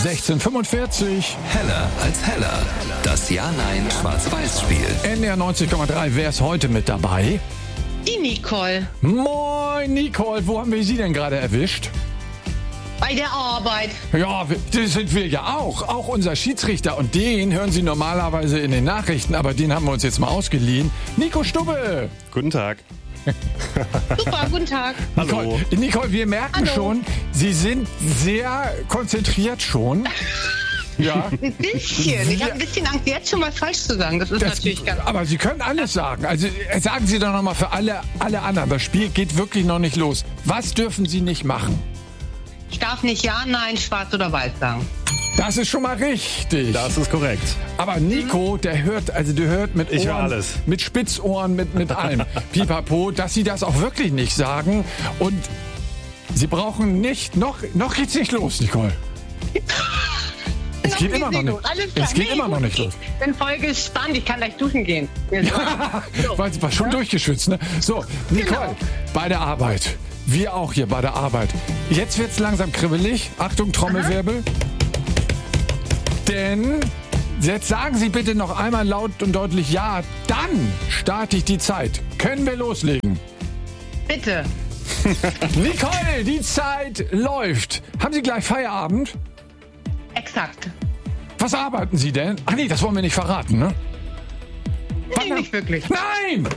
16:45. Heller als heller. Das Ja-Nein-Schwarz-Weiß-Spiel. NDR 90,3. Wer ist heute mit dabei? Die Nicole. Moin, Nicole. Wo haben wir Sie denn gerade erwischt? Bei der Arbeit. Ja, das sind wir ja auch. Auch unser Schiedsrichter. Und den hören Sie normalerweise in den Nachrichten. Aber den haben wir uns jetzt mal ausgeliehen. Nico Stubbe. Guten Tag. Super, guten Tag. Hallo. Nicole, wir merken schon, Sie sind sehr konzentriert schon. Ja. Ein bisschen. Ich habe ein bisschen Angst, jetzt schon was falsch zu sagen. Das ist natürlich ganz... Aber Sie können alles sagen. Also sagen Sie doch nochmal für alle anderen. Das Spiel geht wirklich noch nicht los. Was dürfen Sie nicht machen? Ich darf nicht Ja, Nein, Schwarz oder Weiß sagen. Das ist schon mal richtig. Das ist korrekt. Aber Nico, der hört mit Ohren, Ich höre alles. mit Spitzohren, mit allem. Pipapo, dass Sie das auch wirklich nicht sagen. Und Sie brauchen nicht, noch geht's nicht los, Nicole. Es geht immer noch nicht. Es geht immer noch nicht los. Ich bin voll gespannt. Ich kann gleich duschen gehen. War schon durchgeschwitzt, ne? So, Nicole, Genau. bei der Arbeit. Wir auch hier bei der Arbeit. Jetzt wird's langsam kribbelig. Achtung, Trommelwirbel. Denn jetzt sagen Sie bitte noch einmal laut und deutlich Ja. Dann starte ich die Zeit. Können wir loslegen? Bitte. Nicole, die Zeit läuft. Haben Sie gleich Feierabend? Exakt. Was arbeiten Sie denn? Ach nee, das wollen wir nicht verraten, ne? Nee, nicht wirklich. Nein!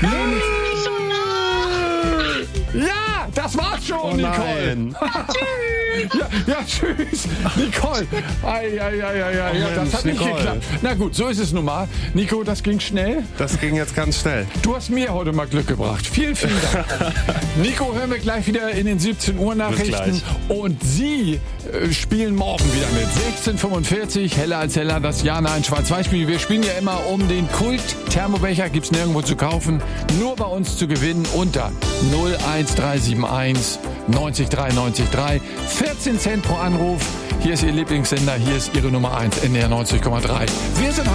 Ja, das war's schon, Oh Nicole. nein. Ja, tschüss, Nicole. Ja, das Mensch, hat nicht Nicole. geklappt. Na gut, so ist es nun mal. Nico, das ging schnell. Das ging jetzt ganz schnell. Du hast mir heute mal Glück gebracht. Vielen, vielen Dank. Nico, hören wir gleich wieder in den 17 Uhr Nachrichten. Bis gleich. Und Sie spielen morgen wieder mit. 16:45, heller als heller, das Ja-Nein-Schwarz-Weiß-Spiel. Wir spielen ja immer um den Kult-Thermobecher. Gibt's nirgendwo zu kaufen. Nur bei uns zu gewinnen unter 01371 90 93 3. 14 Cent pro Anruf. Hier ist Ihr Lieblingssender. Hier ist Ihre Nummer 1, NDR 90,3. Wir sind